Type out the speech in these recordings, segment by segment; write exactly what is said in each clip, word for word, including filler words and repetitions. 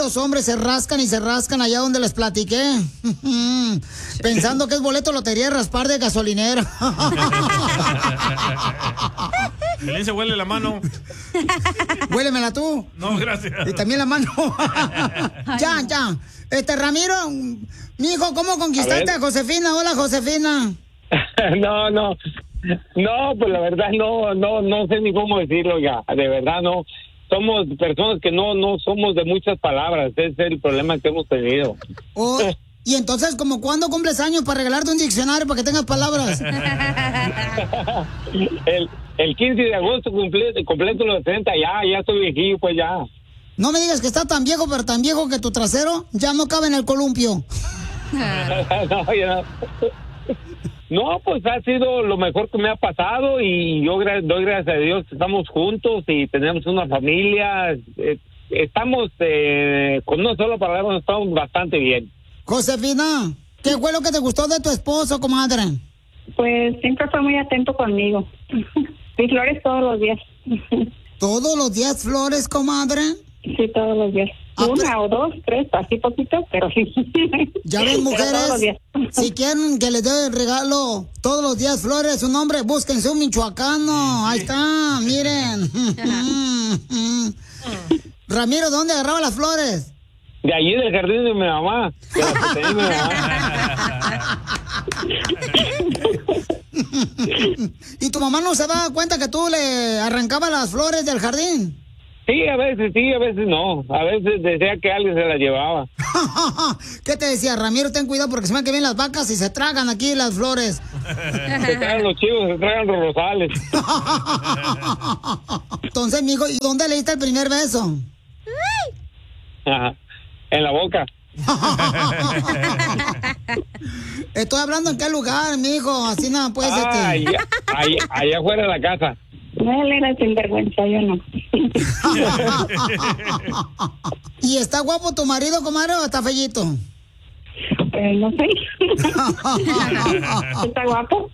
los hombres se rascan y se rascan allá donde les platiqué? Pensando que es boleto lotería y raspar de gasolinera. Pelín se huele la mano. Huélemela tú. No, gracias. Y también la mano. Ya, ya. Este, Ramiro, mijo, ¿cómo conquistaste a, a Josefina? Hola, Josefina. No, no. No, pues la verdad no, no, no sé ni cómo decirlo ya. De verdad no. Somos personas que no, no somos de muchas palabras. Ese es el problema que hemos tenido. Oh, y entonces, ¿como cuándo cumples años para regalarte un diccionario para que tengas palabras? el, el quince de agosto completo, completo los setenta, ya, ya estoy viejillo, pues ya. No me digas que está tan viejo, pero tan viejo que tu trasero ya no cabe en el columpio. No, ya no. No, pues ha sido lo mejor que me ha pasado y yo gra- doy gracias a Dios que estamos juntos y tenemos una familia. Eh, estamos, eh, con una sola palabra, estamos bastante bien. Josefina, ¿qué fue lo que te gustó de tu esposo, comadre? Pues siempre fue muy atento conmigo. Y flores todos los días. ¿Todos los días flores, comadre? Sí, todos los días. Ah, Una pero... o dos, tres, así poquito, pero sí. Ya ven, mujeres, si quieren que les dé regalo todos los días flores a su nombre, búsquense un michoacano. Ahí está, miren. Ramiro, ¿dónde agarraba las flores? De allí del jardín de mi mamá. De la que tenía mi mamá. ¿Y tu mamá no se daba cuenta que tú le arrancabas las flores del jardín? Sí, a veces sí, a veces no. A veces decía que alguien se las llevaba. ¿Qué te decía, Ramiro? Ten cuidado porque se me que vienen las vacas y se tragan aquí las flores. Se tragan los chivos, se tragan los rosales. Entonces, mijo, ¿y dónde le diste el primer beso? Ajá. En la boca. Estoy hablando en qué lugar, mijo. Así nada, pues. Ah, este... allá, allá, allá afuera de la casa. No, él era sinvergüenza, yo no. ¿Y está guapo tu marido, comadre, o está fellito? Eh, no sé. ¿Está guapo?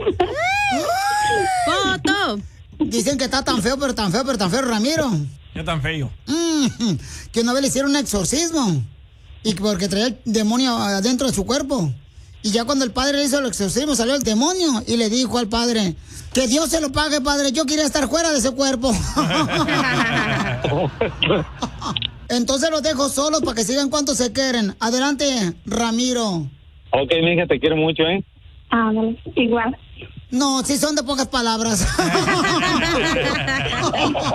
¡Foto! Dicen que está tan feo, pero tan feo, pero tan feo, Ramiro. ¿Qué tan feo? Mm, que una vez le hicieron un exorcismo. Y porque traía el demonio adentro de su cuerpo. Y ya cuando el padre le hizo el exorcismo, salió el demonio y le dijo al padre: que Dios se lo pague, padre, yo quería estar fuera de ese cuerpo. Entonces los dejo solos para que sigan cuanto se quieren. Adelante, Ramiro. Ok, mija, te quiero mucho, ¿eh? Ah, no, igual. No, sí son de pocas palabras.